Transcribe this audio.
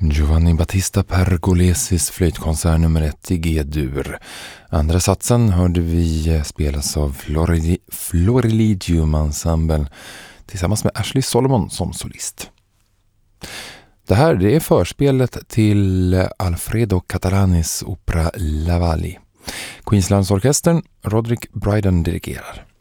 Giovanni Battista Pergolesis flöjtkonsert nummer 1 i G-dur. Andra satsen hörde vi spelas av Florilegium Ensemble tillsammans med Ashley Solomon som solist. Det här det är förspelet till Alfredo Catalanis opera La Valli. Queenslandsorkestern Roderick Bryden dirigerar.